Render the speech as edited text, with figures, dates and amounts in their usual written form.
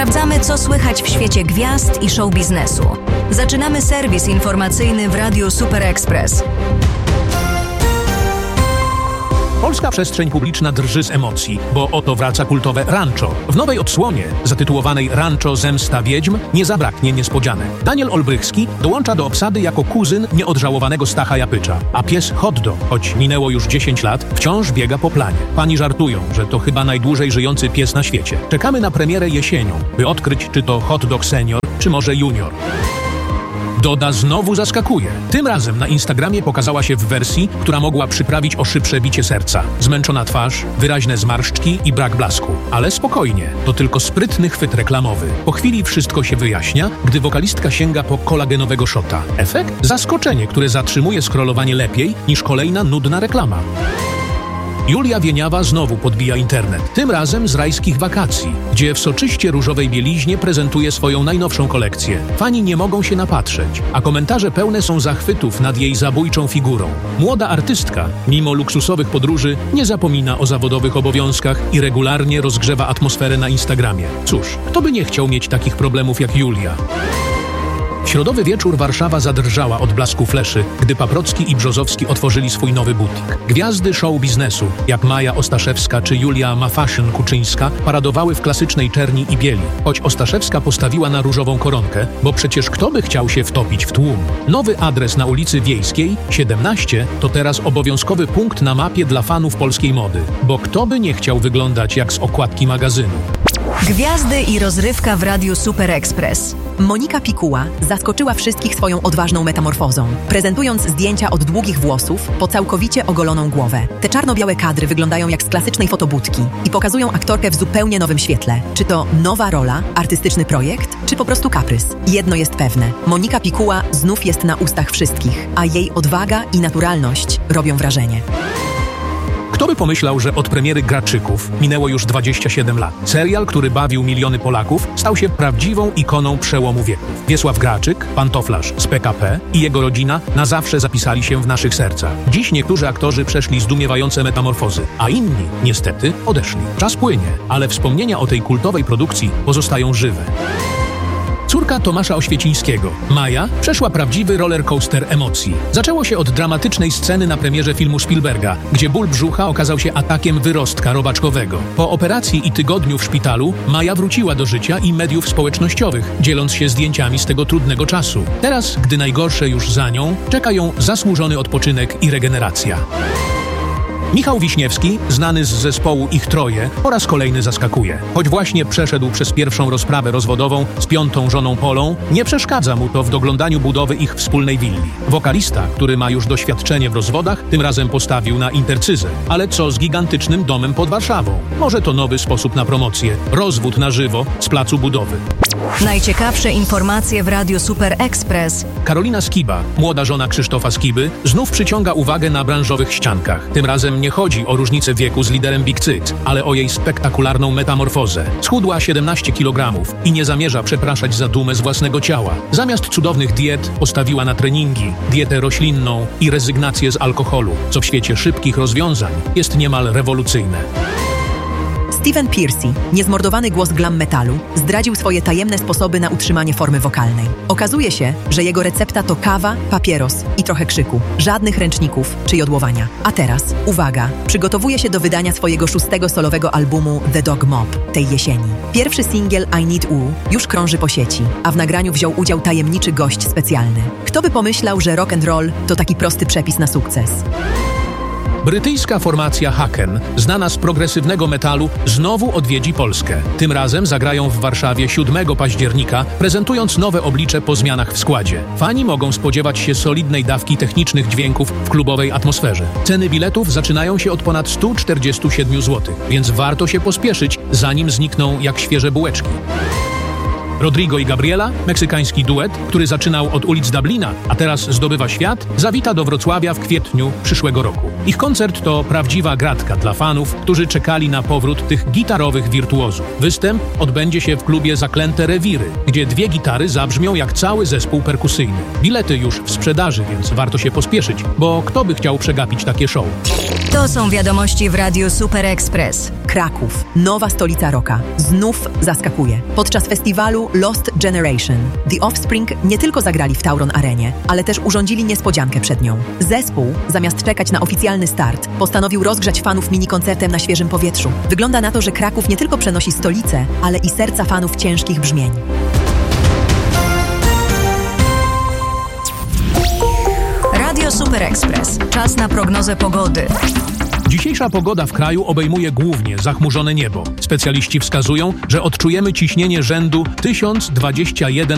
Sprawdzamy, co słychać w świecie gwiazd i show biznesu. Zaczynamy serwis informacyjny w Radiu Super Express. Polska przestrzeń publiczna drży z emocji, bo oto wraca kultowe Rancho. W nowej odsłonie, zatytułowanej Rancho Zemsta Wiedźm, nie zabraknie niespodzianek. Daniel Olbrychski dołącza do obsady jako kuzyn nieodżałowanego Stacha Japycza, a pies Hotdog, choć minęło już 10 lat, wciąż biega po planie. Fani żartują, że to chyba najdłużej żyjący pies na świecie. Czekamy na premierę jesienią, by odkryć, czy to Hotdog Senior, czy może Junior. Doda znowu zaskakuje. Tym razem na Instagramie pokazała się w wersji, która mogła przyprawić o szybsze bicie serca. Zmęczona twarz, wyraźne zmarszczki i brak blasku. Ale spokojnie, to tylko sprytny chwyt reklamowy. Po chwili wszystko się wyjaśnia, gdy wokalistka sięga po kolagenowego shota. Efekt? Zaskoczenie, które zatrzymuje scrollowanie lepiej niż kolejna nudna reklama. Julia Wieniawa znowu podbija internet, tym razem z rajskich wakacji, gdzie w soczyście różowej bieliźnie prezentuje swoją najnowszą kolekcję. Fani nie mogą się napatrzeć, a komentarze pełne są zachwytów nad jej zabójczą figurą. Młoda artystka, mimo luksusowych podróży, nie zapomina o zawodowych obowiązkach i regularnie rozgrzewa atmosferę na Instagramie. Cóż, kto by nie chciał mieć takich problemów jak Julia? W środowy wieczór Warszawa zadrżała od blasku fleszy, gdy Paprocki i Brzozowski otworzyli swój nowy butik. Gwiazdy show biznesu, jak Maja Ostaszewska czy Julia Mafaszyn-Kuczyńska, paradowały w klasycznej czerni i bieli, choć Ostaszewska postawiła na różową koronkę, bo przecież kto by chciał się wtopić w tłum? Nowy adres na ulicy Wiejskiej, 17, to teraz obowiązkowy punkt na mapie dla fanów polskiej mody, bo kto by nie chciał wyglądać jak z okładki magazynu? Gwiazdy i rozrywka w Radiu Super Express. Monika Pikuła zaskoczyła wszystkich swoją odważną metamorfozą, prezentując zdjęcia od długich włosów po całkowicie ogoloną głowę. Te czarno-białe kadry wyglądają jak z klasycznej fotobudki i pokazują aktorkę w zupełnie nowym świetle. Czy to nowa rola, artystyczny projekt, czy po prostu kaprys? Jedno jest pewne. Monika Pikuła znów jest na ustach wszystkich, a jej odwaga i naturalność robią wrażenie. Kto by pomyślał, że od premiery Graczyków minęło już 27 lat. Serial, który bawił miliony Polaków, stał się prawdziwą ikoną przełomu wieków. Wiesław Graczyk, pantoflarz z PKP i jego rodzina na zawsze zapisali się w naszych sercach. Dziś niektórzy aktorzy przeszli zdumiewające metamorfozy, a inni, niestety, odeszli. Czas płynie, ale wspomnienia o tej kultowej produkcji pozostają żywe. Córka Tomasza Oświecińskiego, Maja, przeszła prawdziwy rollercoaster emocji. Zaczęło się od dramatycznej sceny na premierze filmu Spielberga, gdzie ból brzucha okazał się atakiem wyrostka robaczkowego. Po operacji i tygodniu w szpitalu Maja wróciła do życia i mediów społecznościowych, dzieląc się zdjęciami z tego trudnego czasu. Teraz, gdy najgorsze już za nią, czeka ją zasłużony odpoczynek i regeneracja. Michał Wiśniewski, znany z zespołu Ich Troje, po raz kolejny zaskakuje. Choć właśnie przeszedł przez pierwszą rozprawę rozwodową z 5. żoną Polą, nie przeszkadza mu to w doglądaniu budowy ich wspólnej willi. Wokalista, który ma już doświadczenie w rozwodach, tym razem postawił na intercyzę. Ale co z gigantycznym domem pod Warszawą? Może to nowy sposób na promocję. Rozwód na żywo z placu budowy. Najciekawsze informacje w Radiu Super Express. Karolina Skiba, młoda żona Krzysztofa Skiby, znów przyciąga uwagę na branżowych ściankach. Tym razem nie chodzi o różnicę wieku z liderem Big Cyc, ale o jej spektakularną metamorfozę. Schudła 17 kg i nie zamierza przepraszać za dumę z własnego ciała. Zamiast cudownych diet postawiła na treningi, dietę roślinną i rezygnację z alkoholu, co w świecie szybkich rozwiązań jest niemal rewolucyjne. Steven Pearcy, niezmordowany głos glam metalu, zdradził swoje tajemne sposoby na utrzymanie formy wokalnej. Okazuje się, że jego recepta to kawa, papieros i trochę krzyku. Żadnych ręczników czy jodłowania. A teraz, uwaga, przygotowuje się do wydania swojego 6. solowego albumu The Dog Mob tej jesieni. Pierwszy singiel I Need U już krąży po sieci, a w nagraniu wziął udział tajemniczy gość specjalny. Kto by pomyślał, że rock and roll to taki prosty przepis na sukces? Brytyjska formacja Haken, znana z progresywnego metalu, znowu odwiedzi Polskę. Tym razem zagrają w Warszawie 7 października, prezentując nowe oblicze po zmianach w składzie. Fani mogą spodziewać się solidnej dawki technicznych dźwięków w klubowej atmosferze. Ceny biletów zaczynają się od ponad 147 zł, więc warto się pospieszyć, zanim znikną jak świeże bułeczki. Rodrigo i Gabriela, meksykański duet, który zaczynał od ulic Dublina, a teraz zdobywa świat, zawita do Wrocławia w kwietniu przyszłego roku. Ich koncert to prawdziwa gratka dla fanów, którzy czekali na powrót tych gitarowych wirtuozów. Występ odbędzie się w klubie Zaklęte Rewiry, gdzie 2 gitary zabrzmią jak cały zespół perkusyjny. Bilety już w sprzedaży, więc warto się pospieszyć, bo kto by chciał przegapić takie show? To są wiadomości w Radiu Super Express. Kraków, nowa stolica rocka, znów zaskakuje. Podczas festiwalu Lost Generation The Offspring nie tylko zagrali w Tauron Arenie, ale też urządzili niespodziankę przed nią. Zespół, zamiast czekać na oficjalny start, postanowił rozgrzać fanów mini-koncertem na świeżym powietrzu. Wygląda na to, że Kraków nie tylko przenosi stolicę, ale i serca fanów ciężkich brzmień. Radio Super Express. Czas na prognozę pogody. Dzisiejsza pogoda w kraju obejmuje głównie zachmurzone niebo. Specjaliści wskazują, że odczujemy ciśnienie rzędu 1021